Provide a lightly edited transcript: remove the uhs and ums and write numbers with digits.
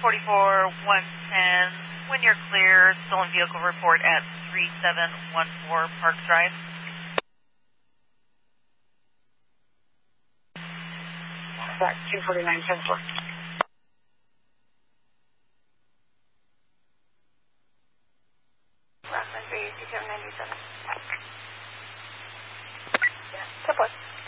110. When you're clear, stolen vehicle report at 3714 Park Drive. Back 249-10-4. Rockland 3797. Yeah, support.